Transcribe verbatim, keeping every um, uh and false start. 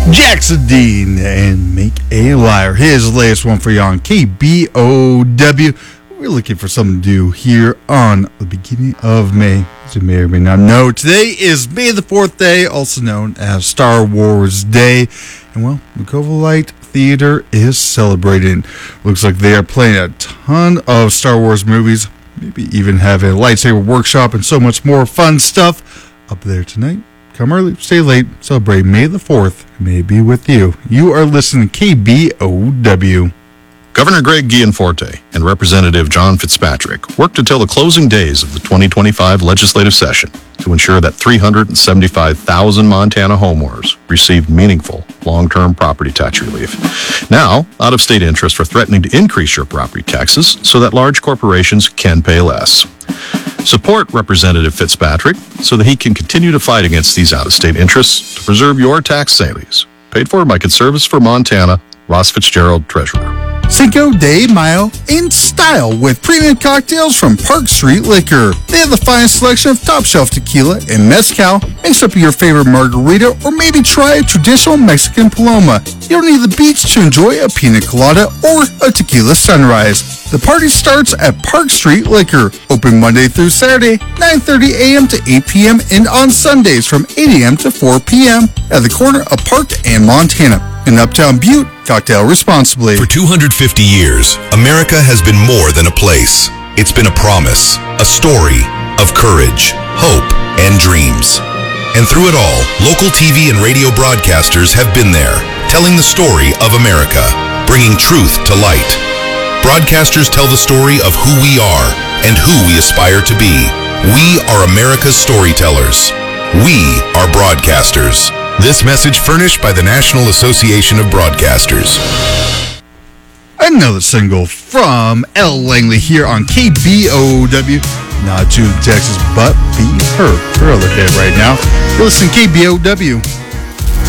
Jackson Dean and Make a Liar. His latest one for you on K B O W. We're looking for something to do here on the beginning of May. As you may or may not know, today is May the fourth day, also known as Star Wars Day. And well, Wachovia Light Theater is celebrating. Looks like they are playing a ton of Star Wars movies, maybe even have a lightsaber workshop and so much more fun stuff up there tonight. Come early, stay late, celebrate May the fourth. May be with you. You are listening to K B O W. Governor Greg Gianforte and Representative John Fitzpatrick worked until the closing days of the twenty twenty-five legislative session to ensure that three hundred seventy-five thousand Montana homeowners received meaningful long-term property tax relief. Now, out-of-state interests are threatening to increase your property taxes so that large corporations can pay less. Support Representative Fitzpatrick so that he can continue to fight against these out-of-state interests to preserve your tax savings. Paid for by Conservatives for Montana, Ross Fitzgerald, Treasurer. Cinco de Mayo in style with premium cocktails from Park Street Liquor. They have the finest selection of top shelf tequila and mezcal. Mix up your favorite margarita or maybe try a traditional Mexican paloma. You don't need the beach to enjoy a pina colada or a tequila sunrise. The party starts at Park Street Liquor, open Monday through Saturday, nine thirty a.m. to eight p.m. and on Sundays from eight a.m. to four p.m. at the corner of Park and Montana. In Uptown Butte, cocktail responsibly. For two hundred fifty years, America has been more than a place. It's been a promise, a story of courage, hope, and dreams. And through it all, local T V and radio broadcasters have been there, telling the story of America, bringing truth to light. Broadcasters tell the story of who we are and who we aspire to be. We are America's storytellers. We are broadcasters. This message furnished by the National Association of Broadcasters. Another single from Elle Langley here on K B O W. Not to Texas, but be her. Her other hit right now. You're listening to K B O W.